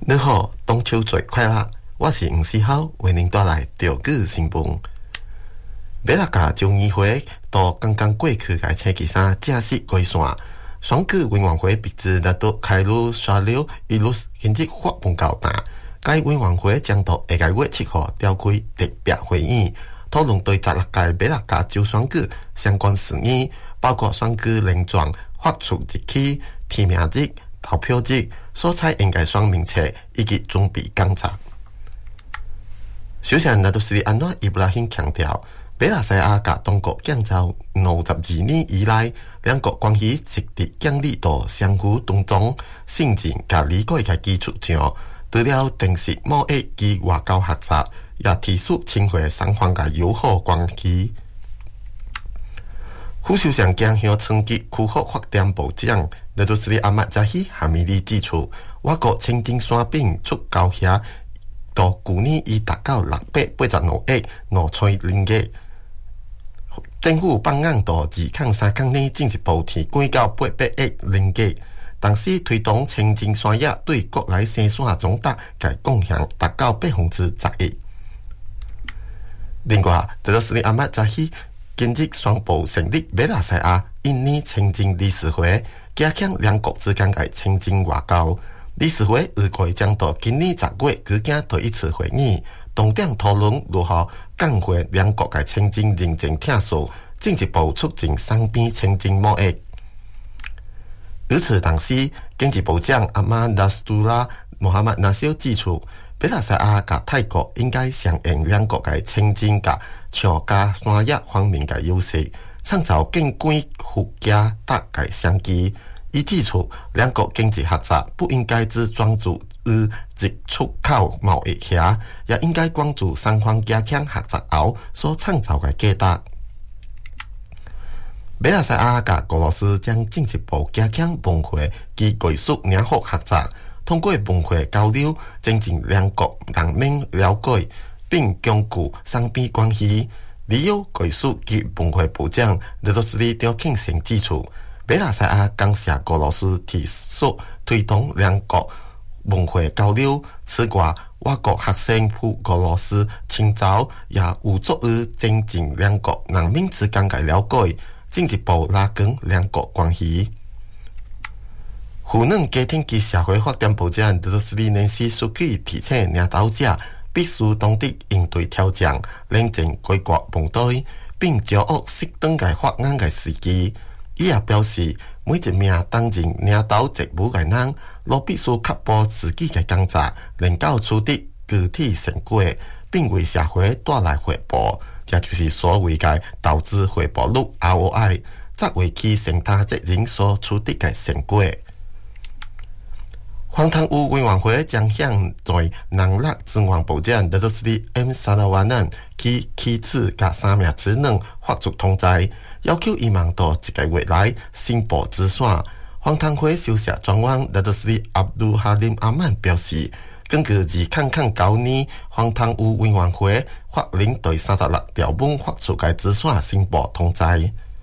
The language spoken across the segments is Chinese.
你好，中秋节快乐！我是吴思浩，为您带来钓具新闻。马拉加州议会到刚刚过去的星期三正式改选，选举委员会笔直来到开路沙了一路经济发布交代。该委员会将到下个月7号召开特别会议，讨论对16届马拉加州选举相关事宜，包括选举人状、发出日期、提名日、投票日、所采用的选民册以及准备工作。首相纳杜斯里安诺伊布拉欣强调，马来西亚甲中国建造52年以来，两国关系一直建立到相互尊重、信任甲理解的基础上。除了定实贸易及外交合作，也提出深化双方的友好关系。副首相江向春节区域发展部长纳杜斯里阿末扎希哈米利指出，我国清境山饼出口额到去年已达到685亿农村零件。政府放眼到2抗3抗内进一步提升到800亿零件。同时推动清境山野对国内生产总值嘅贡献达到11%。另外，德罗斯里阿末扎希今日宣布成立马来西亚印尼清境理事会，加强两国之间嘅清境外交。理事会预计将到今年10月举行第一次会议，重点讨论如何降低两国嘅清境认证件数，进一步促进双边清境贸易。与此同时，经济部长阿马纳斯杜拉·穆罕默纳肖指出，马来西亚甲泰国应该响应两国的清境甲强加山野方面的优势，创造更广富加大的商机。伊指出，两国经济合作不应该只专注于出口贸易下，也应该关注双方加强合作后所创造的价值。马来西亚甲俄罗斯将进一步加强文化及技术领域合作，通过文化交流，增进两国人民了解，并巩固双边关系。旅游技术及文化部长纳多斯里刁庆成指出，马来西亚感谢俄罗斯提出推动两国文化交流，此外，我国学生赴俄罗斯深造也有助于增进两国人民之间的了解。进一步拉近两国关系。妇女家庭及社会发展部长德罗斯里年斯书记提醒领导者必须懂得应对挑战，冷静解决问题，并掌握适当的发言的时机。伊也表示，每一名担任领导职务的人，都必须确保自己的工作能够取得具体成果，并为社会带来回报。这就是所谓的投资回报率 ROI， 则为其承担责任所取得的成果。反贪污委员会将向在人力资源部长德罗斯里 M 萨拉瓦南其妻子甲3名子女发出通知，要求伊们到1个月内申报资选。反贪会首席专员德罗斯里阿杜哈林阿曼表示，根据2009年反贪污委员会法令第36条文发出的资选申报通知。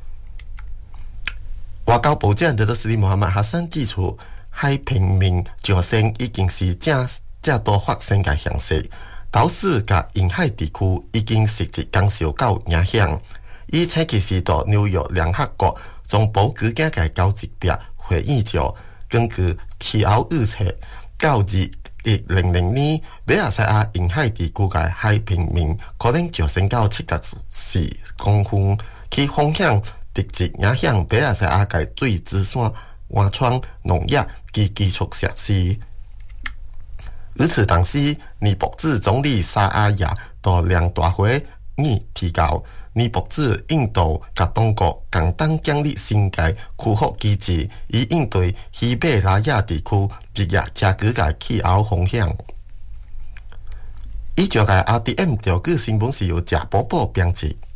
外交部长德罗斯里穆罕默哈桑指出，海平面上升已经是正多发生的形势，岛市甲沿海地区已经实质感受到影响。伊星期四到纽约联合国总部举行的高级别会议上，根据气候预测，到2000年，马来西亚沿海地区的海平面可能上升到74公分，其风险直接影响马来西亚的水资产、湾窗、农业及基础设施。与此同时，尼泊尔总理沙阿亚大量大会议提到，尼泊尔、印度及中国共同建立新的区域机制，以应对西北拉雅地区日夜加剧的气候风险。以上的 RDM 钓具新闻是由贾宝宝编辑。